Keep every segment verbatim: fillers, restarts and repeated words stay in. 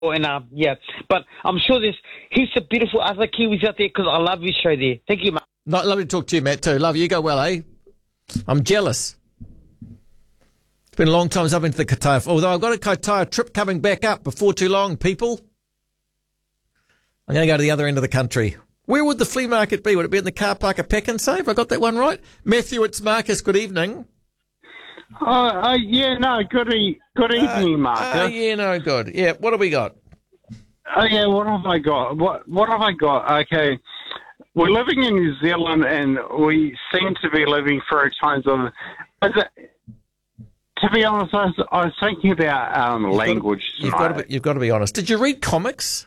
And uh, yeah, but I'm sure there's heaps of beautiful other Kiwis out there because I love your show there. Thank you, mate. Not lovely to talk to you, Matt, too. Love you. Go well, eh? I'm jealous. It's been a long time since I've been to the Kataia. Although I've got a Kataia trip coming back up before too long, people. I'm going to go to the other end of the country. Where would the flea market be? Would it be in the car park at Pekingse? Have I got that one right? Matthew, it's Marcus. Good evening. Oh, uh, yeah, no, good, e- good evening, Uh, Marcus. uh, yeah, no, good. Yeah, what have we got? Oh, yeah, what have I got? What What have I got? Okay, we're living in New Zealand, and we seem to be living through times of. Is it, to be honest, I was, I was thinking about um, You've language. Got to, you've, got to be, you've got to be honest. Did you read comics?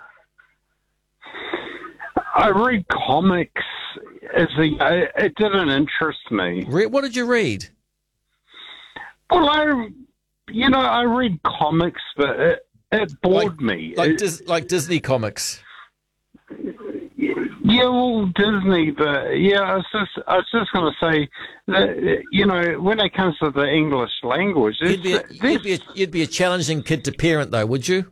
I read comics. As a, it didn't interest me. Re- what did you read? Well, I, you know, I read comics, but it, it bored like, me. Like, It- Dis- like Disney comics. Yeah, well, Disney, but yeah, I was just, I was just going to say that, you know, when it comes to the English language, You'd be, a, it's- you'd, be a, you'd be a challenging kid to parent, though, would you?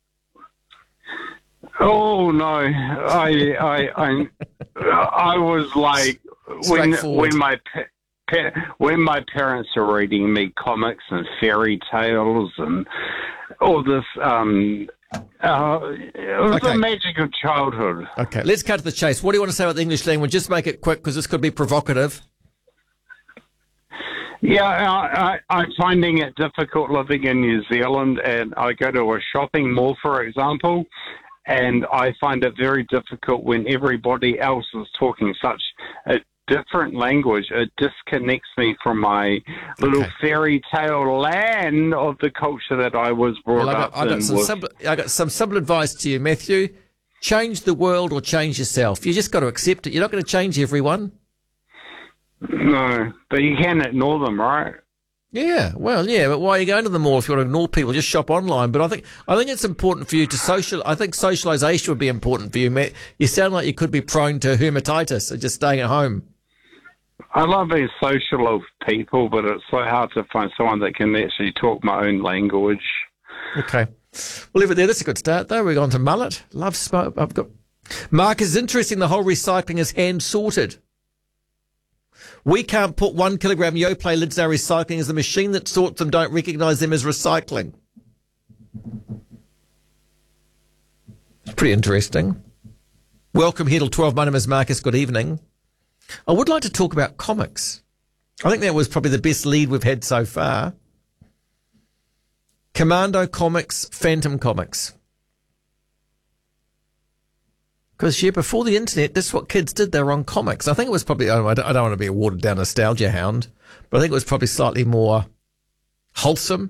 oh no, I, I, I, I was like when Straightforward. when my pa- pa- when my parents are reading me comics and fairy tales and all this. Um, uh, it was Okay. the magic of childhood. Okay, let's cut to the chase. What do you want to say about the English language? Just make it quick because this could be provocative. Yeah, I, I, I'm finding it difficult living in New Zealand, and I go to a shopping mall, for example, and I find it very difficult when everybody else is talking such a different language. It disconnects me from my little Okay. fairy tale land of the culture that I was brought Well, I up got, I got in. some with. simple, I got some simple advice to you, Matthew. Change the world or change yourself. You just got to accept it. You're not going to change everyone. No, but you can ignore them, right? Yeah, well, yeah, but why are you going to the mall if you want to ignore people? Just shop online. But I think I think it's important for you to social. I think socialisation would be important for you, Matt. You sound like you could be prone to hermatitis or just staying at home. I love being social with people, but it's so hard to find someone that can actually talk my own language. Okay, we'll leave it there. That's a good start, though. We're on to mullet. Love smoke. I've got Mark is interesting. The whole recycling is hand sorted. We can't put one kilogram Yoplait lids in our recycling as the machine that sorts them don't recognise them as recycling. It's pretty interesting. Welcome here till twelve. My name is Marcus. Good evening. I would like to talk about comics. I think that was probably the best lead we've had so far. Commando Comics, Phantom Comics. Because, yeah, before the internet, that's what kids did. They were on comics. I think it was probably, I don't, I don't want to be a watered-down nostalgia hound, but I think it was probably slightly more wholesome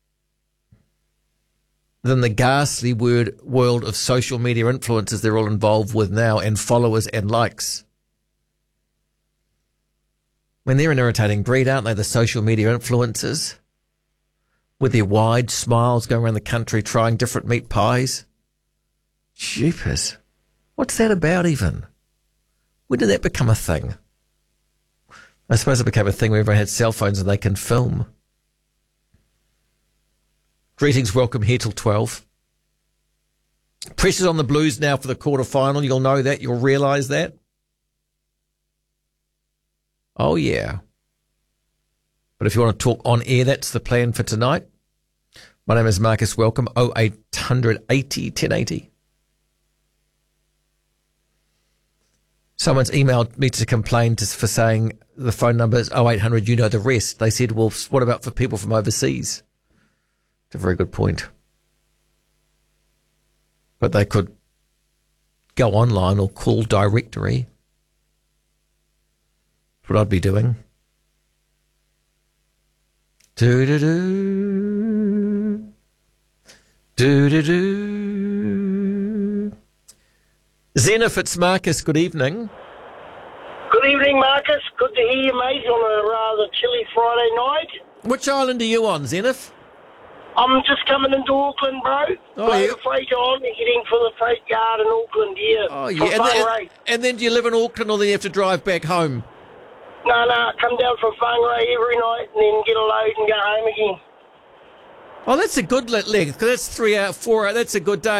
than the ghastly word, world of social media influencers they're all involved with now and followers and likes. When they're an irritating breed, aren't they, the social media influencers? With their wide smiles going around the country trying different meat pies. Jeepers. What's that about even? When did that become a thing? I suppose it became a thing where everyone had cell phones and they can film. Greetings, welcome here till twelve. Pressure's on the Blues now for the quarter final. You'll know that. You'll realise that. Oh, yeah. But if you want to talk on air, that's the plan for tonight. My name is Marcus. Welcome. oh eight hundred eighty ten eighty. Someone's emailed me to complain to, for saying the phone number is oh eight hundred, you know the rest. They said, well, what about for people from overseas? It's a very good point. But they could go online or call directory. That's what I'd be doing. Do-do-do. Do-do-do. Zena Fitzmarcus, good evening. Good evening, Marcus. Good to hear you, mate, on a rather chilly Friday night. Which island are you on, Zenith? I'm just coming into Auckland, bro. Oh, Load yeah. the freight on, heading for the freight yard in Auckland, yeah. Oh, For yeah. And, Whangarei. then, and then do you live in Auckland or then you have to drive back home? No, no, come down from Whangarei every night and then get a load and go home again. Oh, that's a good leg, because that's three out, four out. That's a good day.